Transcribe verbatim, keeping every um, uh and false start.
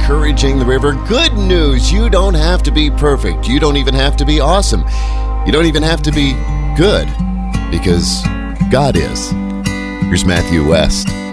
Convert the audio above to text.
encouraging the river. Good news, you don't have to be perfect. You don't even have to be awesome. You don't even have to be good, because God is. Here's Matthew West.